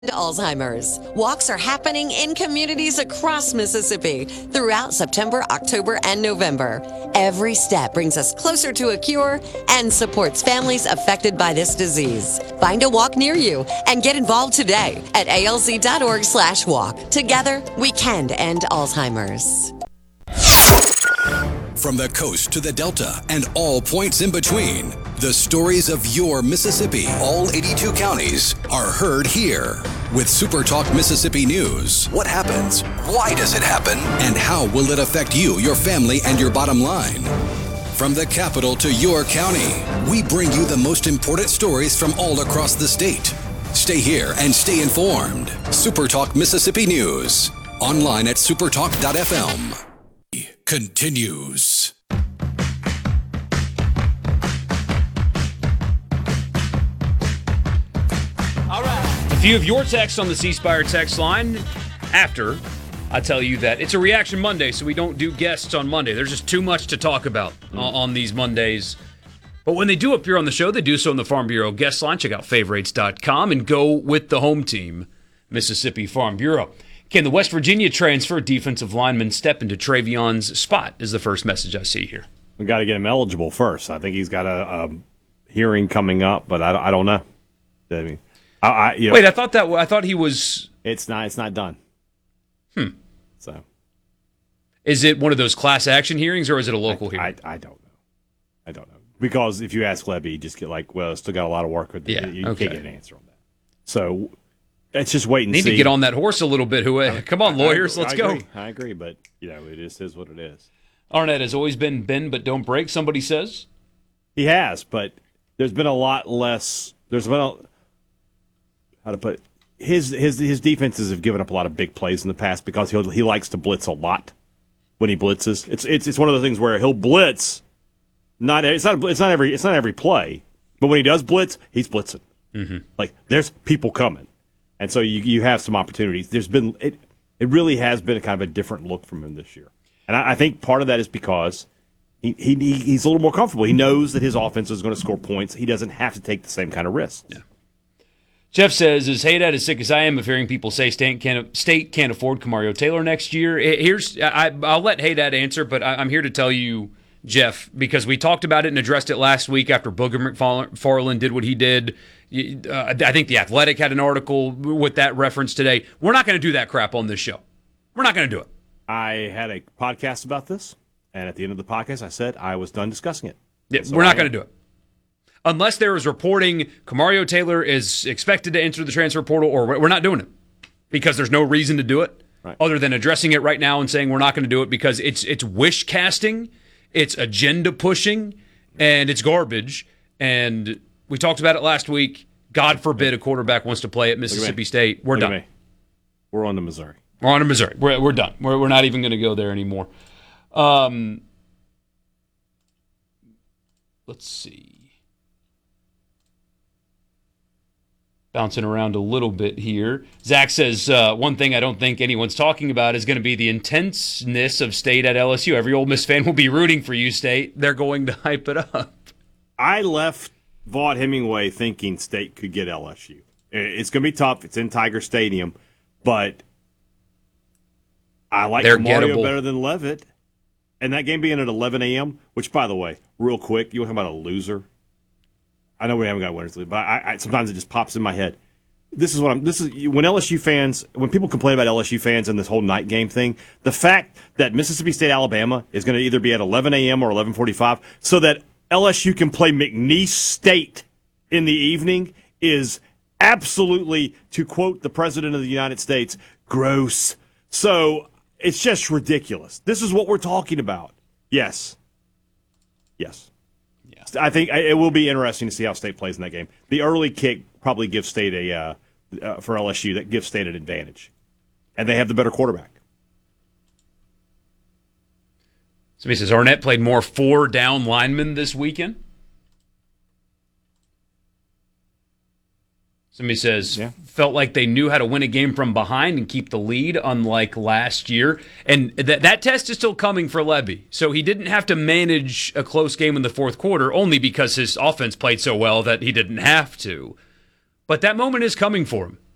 Alzheimer's. Walks are happening in communities across Mississippi throughout September, October, and November. Every step brings us closer to a cure and supports families affected by this disease. Find a walk near you and get involved today at alz.org/walk. Together, we can end Alzheimer's. From the coast to the Delta and all points in between, the stories of your Mississippi, all 82 counties, are heard here. With SuperTalk Mississippi News. What happens? Why does it happen? And how will it affect you, your family, and your bottom line? From the capital to your county, we bring you the most important stories from all across the state. Stay here and stay informed. SuperTalk Mississippi News. Online at supertalk.fm. Continues. All right. A few of your texts on the C Spire text line after I tell you that it's a Reaction Monday, so we don't do guests on Monday. There's just too much to talk about on these Mondays. But when they do appear on the show, they do so on the Farm Bureau guest line. Check out favorites.com and go with the home team, Mississippi Farm Bureau. Can the West Virginia transfer defensive lineman step into Travion's spot is the first message I see here. We got to get him eligible first. I think he's got a hearing coming up, but I don't know. I mean, wait, I thought he was. It's not done. So, is it one of those class action hearings or is it a local hearing? I don't know. Because if you ask Lebby, you just get like, well, still got a lot of work with it. You can't get an answer on that. So. It's just wait and see. Need to get on that horse a little bit. Come on, lawyers, let's go. I agree, but it is what it is. Arnett has always been bend but don't break, somebody says. He has, but there's been a lot less. There's been how to put it, his defenses have given up a lot of big plays in the past because he likes to blitz a lot when he blitzes. It's one of those things where he'll blitz. It's not every play, but when he does blitz, he's blitzing. Mm-hmm. Like there's people coming. And so you have some opportunities. There's been it really has been a kind of a different look from him this year, and I think part of that is because he's a little more comfortable. He knows that his offense is going to score points. He doesn't have to take the same kind of risks. Yeah. Jeff says, "As Haydad as sick as I am of hearing people say State can't afford Kamario Taylor next year." I'll let Haydad answer, but I'm here to tell you, Jeff, because we talked about it and addressed it last week after Booger McFarland did what he did. I think The Athletic had an article with that reference today. We're not going to do that crap on this show. We're not going to do it. I had a podcast about this, and at the end of the podcast, I said I was done discussing it. Yeah, so we're not going to do it. Unless there is reporting Kamario Taylor is expected to enter the transfer portal, or we're not doing it because there's no reason to do it other than addressing it right now and saying we're not going to do it because it's wish casting, it's agenda pushing, and it's garbage. And we talked about it last week. God forbid a quarterback wants to play at Mississippi State. We're done. We're on to Missouri. We're on to Missouri. We're done. We're not even going to go there anymore. Let's see. Bouncing around a little bit here. Zach says, one thing I don't think anyone's talking about is going to be the intenseness of State at LSU. Every Ole Miss fan will be rooting for you, State. They're going to hype it up. I left Vaught Hemingway thinking State could get LSU. It's going to be tough. It's in Tiger Stadium. But I like Mario better than Leavitt. And that game being at 11 a.m., which, by the way, real quick, you want to talk about a loser? I know we haven't got winners, but I sometimes it just pops in my head. When LSU fans, when people complain about LSU fans and this whole night game thing, the fact that Mississippi State, Alabama is going to either be at 11 a.m. or 11:45 so that LSU can play McNeese State in the evening is absolutely, to quote the President of the United States, gross. So it's just ridiculous. This is what we're talking about. Yes. I think it will be interesting to see how State plays in that game. The early kick probably gives State for LSU, that gives State an advantage. And they have the better quarterback. Somebody says, Arnett played more 4-down linemen this weekend. Somebody says, felt like they knew how to win a game from behind and keep the lead, unlike last year. And that test is still coming for Lebby. So he didn't have to manage a close game in the fourth quarter, only because his offense played so well that he didn't have to. But that moment is coming for him.